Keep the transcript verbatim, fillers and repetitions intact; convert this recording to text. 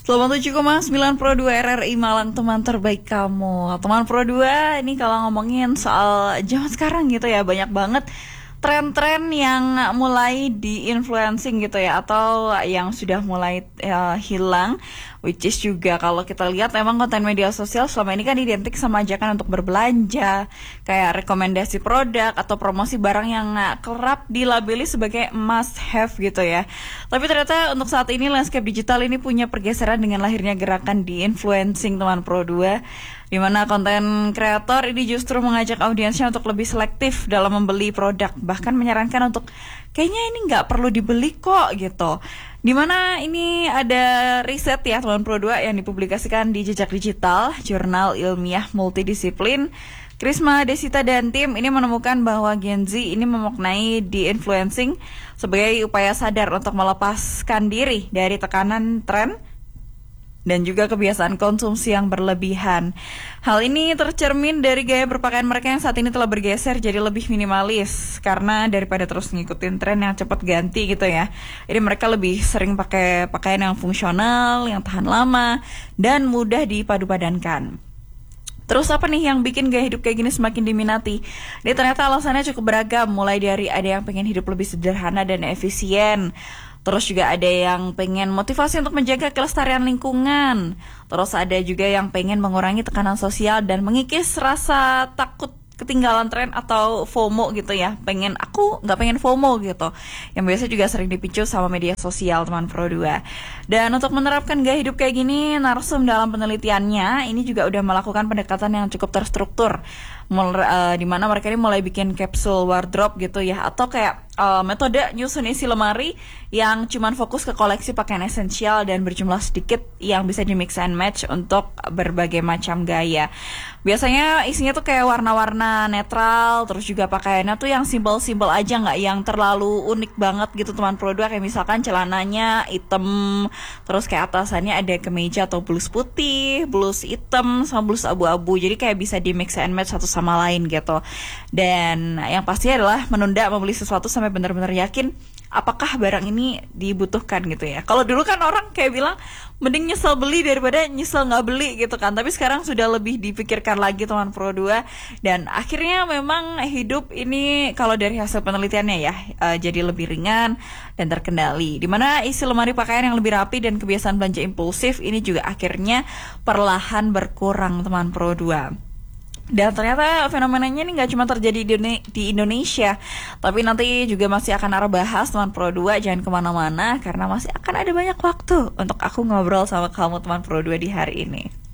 Selamat tujuh koma sembilan Pro dua R R I Malang, teman terbaik kamu. Teman Pro dua, ini kalau ngomongin soal zaman sekarang gitu ya, banyak banget tren-tren yang mulai di-influencing gitu ya, atau yang sudah mulai uh, hilang. Which is juga kalau kita lihat memang konten media sosial selama ini kan identik sama ajakan untuk berbelanja, kayak rekomendasi produk atau promosi barang yang kerap dilabeli sebagai must have gitu ya. Tapi ternyata untuk saat ini landscape digital ini punya pergeseran dengan lahirnya gerakan di-influencing teman Pro dua, di mana konten kreator ini justru mengajak audiensnya untuk lebih selektif dalam membeli produk, bahkan menyarankan untuk kayaknya ini nggak perlu dibeli kok gitu. Dimana ini ada riset ya teman Pro dua yang dipublikasikan di Jejak Digital, jurnal ilmiah multidisiplin. Krisma, Desita, dan tim ini menemukan bahwa Gen Z ini memaknai di-influencing sebagai upaya sadar untuk melepaskan diri dari tekanan tren dan juga kebiasaan konsumsi yang berlebihan. Hal ini tercermin dari gaya berpakaian mereka yang saat ini telah bergeser jadi lebih minimalis, karena daripada terus ngikutin tren yang cepat ganti gitu ya. Jadi mereka lebih sering pakai pakaian yang fungsional, yang tahan lama, dan mudah dipadu-padankan. Terus apa nih yang bikin gaya hidup kayak gini semakin diminati? Ini ternyata alasannya cukup beragam, mulai dari ada yang pengen hidup lebih sederhana dan efisien. Terus juga ada yang pengen motivasi untuk menjaga kelestarian lingkungan. Terus ada juga yang pengen mengurangi tekanan sosial dan mengikis rasa takut ketinggalan tren atau FOMO gitu ya. Pengen, aku gak pengen FOMO gitu. Yang biasa juga sering dipicu sama media sosial teman Pro dua. Dan untuk menerapkan gaya hidup kayak gini, Narsum dalam penelitiannya ini juga udah melakukan pendekatan yang cukup terstruktur. Mul- uh, dimana mereka ini mulai bikin capsule wardrobe gitu ya, atau kayak uh, metode nyusun isi lemari yang cuman fokus ke koleksi pakaian esensial dan berjumlah sedikit yang bisa di mix and match untuk berbagai macam gaya. Biasanya isinya tuh kayak warna-warna netral, terus juga pakaiannya tuh yang simple-simple aja, nggak yang terlalu unik banget gitu teman Pro dua. Kayak misalkan celananya hitam, terus kayak atasannya ada kemeja atau blus putih, blus hitam sama blus abu-abu. Jadi kayak bisa di mix and match satu sama lain gitu. Dan yang pasti adalah menunda membeli sesuatu sampai benar-benar yakin apakah barang ini dibutuhkan gitu ya. Kalau dulu kan orang kayak bilang mending nyesel beli daripada nyesel nggak beli gitu kan. Tapi sekarang sudah lebih dipikirkan lagi teman Pro dua. Dan akhirnya memang hidup ini kalau dari hasil penelitiannya ya uh, jadi lebih ringan dan terkendali. Dimana isi lemari pakaian yang lebih rapi dan kebiasaan belanja impulsif ini juga akhirnya perlahan berkurang teman Pro dua. Dan ternyata fenomenanya ini gak cuma terjadi di Indonesia, tapi nanti juga masih akan Ara bahas teman Pro dua. Jangan kemana-mana karena masih akan ada banyak waktu untuk aku ngobrol sama kamu teman Pro dua di hari ini.